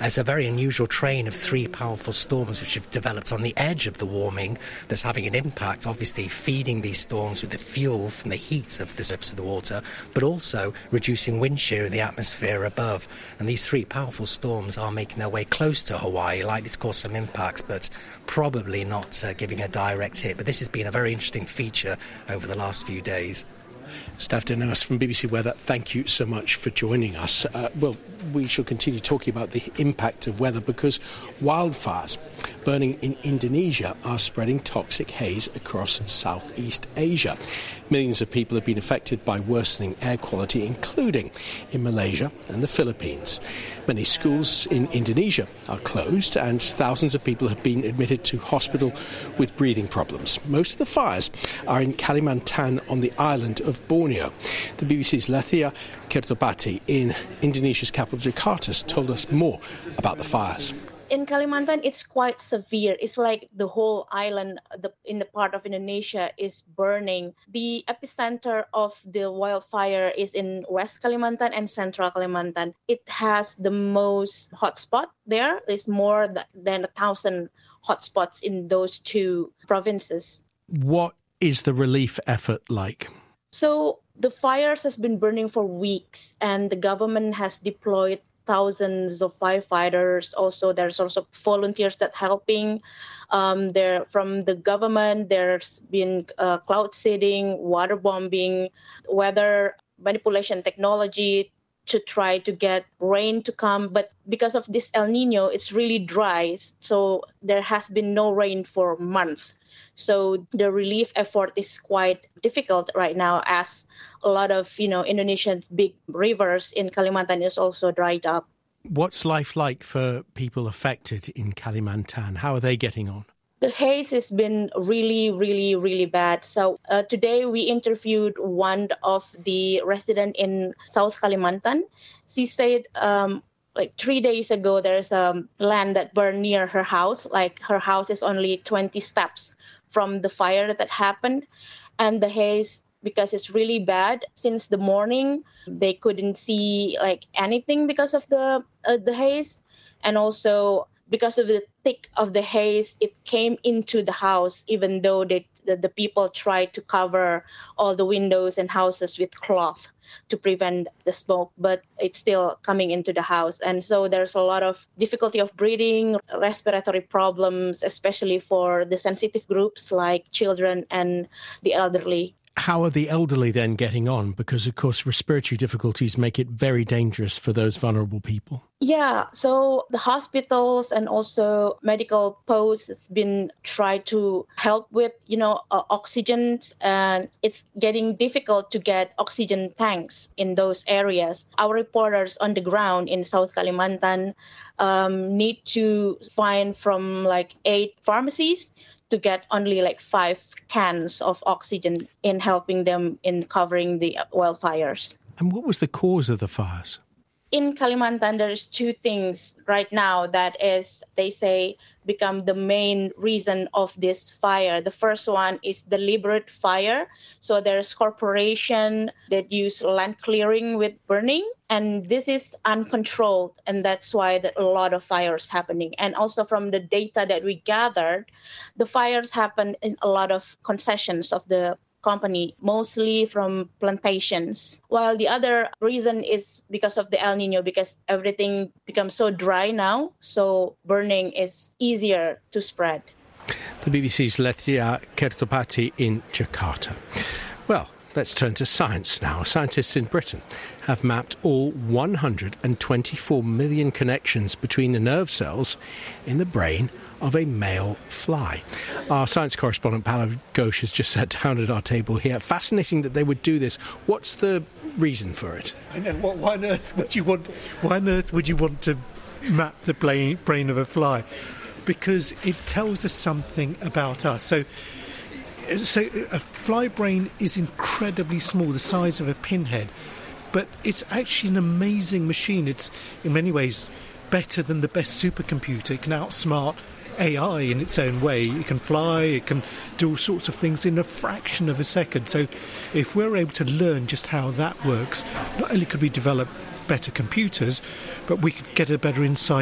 It's a very unusual train of three powerful storms which have developed on the edge of the warming that's having an impact, obviously feeding these storms with the fuel from the heat of the surface of the water, but also reducing wind shear in the atmosphere above. And these three powerful storms are making their way close to Hawaii, likely to cause some impacts, but probably not giving a direct hit. But this has been a very interesting feature over the last few days. Steph Dennis from BBC Weather, thank you so much for joining us. We shall continue talking about the impact of weather because wildfires burning in Indonesia are spreading toxic haze across Southeast Asia. Millions of people have been affected by worsening air quality, including in Malaysia and the Philippines. Many schools in Indonesia are closed and thousands of people have been admitted to hospital with breathing problems. Most of the fires are in Kalimantan on the island of Borneo. The BBC's Lethia Kertopati in Indonesia's capital Jakarta has told us more about the fires. In Kalimantan, it's quite severe. It's like the whole island in the part of Indonesia is burning. The epicenter of the wildfire is in West Kalimantan and Central Kalimantan. It has the most hotspot there. There's more than 1,000 hotspots in those two provinces. What is the relief effort like? So the fires has been burning for weeks, and the government has deployed thousands of firefighters. Also, there's also volunteers that helping. There from the government, there's been cloud seeding, water bombing, weather manipulation technology to try to get rain to come. But because of this El Nino, it's really dry. So there has been no rain for months. So the relief effort is quite difficult right now as a lot of, Indonesia's big rivers in Kalimantan is also dried up. What's life like for people affected in Kalimantan? How are they getting on? The haze has been really, really, really bad. So today we interviewed one of the residents in South Kalimantan. She said 3 days ago, there's a land that burned near her house. Like her house is only 20 steps from the fire that happened. And the haze, because it's really bad, since the morning, they couldn't see anything because of the haze. And also because of the thick of the haze, it came into the house, even though the people tried to cover all the windows and houses with cloth to prevent the smoke, but it's still coming into the house. And so there's a lot of difficulty of breathing, respiratory problems, especially for the sensitive groups like children and the elderly. How are the elderly then getting on? Because, of course, respiratory difficulties make it very dangerous for those vulnerable people. Yeah, so the hospitals and also medical posts has been tried to help with, oxygen, and it's getting difficult to get oxygen tanks in those areas. Our reporters on the ground in South Kalimantan need to find from 8 pharmacies to get only 5 cans of oxygen in helping them in covering the wildfires. And what was the cause of the fires? In Kalimantan, there's 2 things right now that is, they say, become the main reason of this fire. The first one is deliberate fire. So there's corporation that use land clearing with burning, and this is uncontrolled, and that's why a lot of fires happening. And also from the data that we gathered, the fires happen in a lot of concessions of the company, mostly from plantations. While the other reason is because of the El Nino, because everything becomes so dry now, so burning is easier to spread. The BBC's Lethia Kertopati in Jakarta. Well, let's turn to science now. Scientists in Britain have mapped all 124 million connections between the nerve cells in the brain of a male fly. Our science correspondent, Paolo Ghosh, has just sat down at our table here. Fascinating that they would do this. What's the reason for it? I know. Why on earth would you want to map the brain of a fly? Because it tells us something about us. So a fly brain is incredibly small, the size of a pinhead, but it's actually an amazing machine. It's in many ways better than the best supercomputer. It can outsmart AI in its own way. It can fly, it can do all sorts of things in a fraction of a second. So if we're able to learn just how that works, not only could we develop better computers, but we could get a better insight